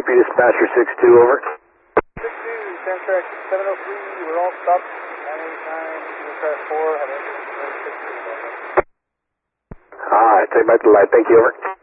copy, dispatcher 6-2, over. 6-2, Samtrack 703, we're all stopped. 989, Aircraft 4, have an engine 6-2. Alright, take back the light, thank you, over.